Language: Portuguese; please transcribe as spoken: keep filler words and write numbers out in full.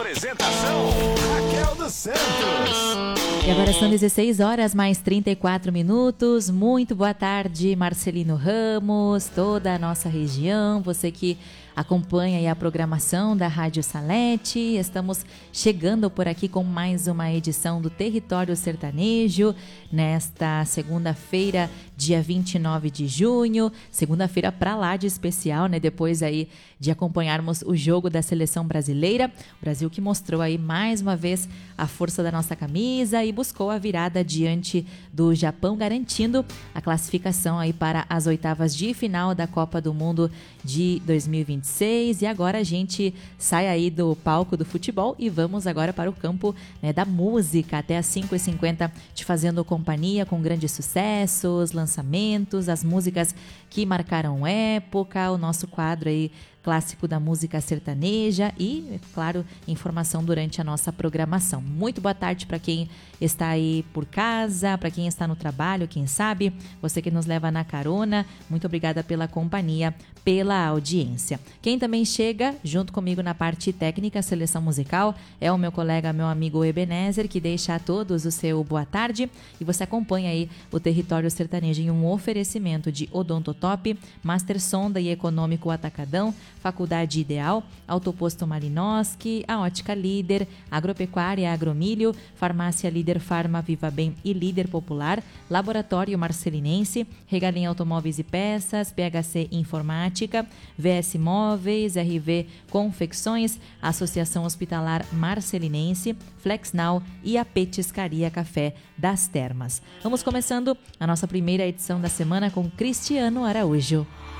Apresentação, Raquel dos Santos. E agora são dezesseis horas mais trinta e quatro minutos. Muito boa tarde, Marcelino Ramos, toda a nossa região, você que acompanha aí a programação da Rádio Salete. Estamos chegando por aqui com mais uma edição do Território Sertanejo, nesta segunda-feira, dia vinte e nove de junho, segunda-feira pra lá de especial, né? Depois aí de acompanharmos o jogo da Seleção Brasileira, o Brasil que mostrou aí mais uma vez a força da nossa camisa e buscou a virada diante do Japão, garantindo a classificação aí para as oitavas de final da Copa do Mundo de dois mil e vinte e seis. E agora a gente sai aí do palco do futebol e vamos agora para o campo, né, da música, até às cinco e cinquenta, te fazendo companhia com grandes sucessos, lançamentos, as músicas que marcaram época, o nosso quadro aí clássico da música sertaneja e, claro, informação durante a nossa programação. Muito boa tarde para quem está aí por casa, para quem está no trabalho, quem sabe, você que nos leva na carona, muito obrigada pela companhia, pela audiência. Quem também chega junto comigo na parte técnica, seleção musical, é o meu colega, meu amigo Ebenezer, que deixa a todos o seu boa tarde e você acompanha aí o Território Sertanejo em um oferecimento de Odontotop, Master Sonda e Econômico Atacadão, Faculdade Ideal, Autoposto Malinowski, a Ótica Líder, Agropecuária Agromilho, Farmácia Líder Farma Viva Bem e Líder Popular, Laboratório Marcelinense, Regalim Automóveis e Peças, P H C Informática, V S Móveis, R V Confecções, Associação Hospitalar Marcelinense, Flexnau e a Petiscaria Café das Termas. Vamos começando a nossa primeira edição da semana com Cristiano Araújo.